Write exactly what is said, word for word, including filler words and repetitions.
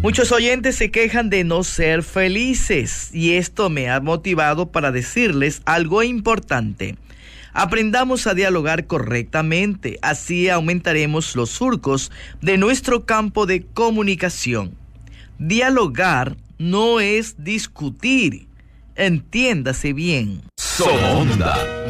Muchos oyentes se quejan de no ser felices y esto me ha motivado para decirles algo importante. Aprendamos a dialogar correctamente, así aumentaremos los surcos de nuestro campo de comunicación. Dialogar no es discutir, entiéndase bien. Sonda.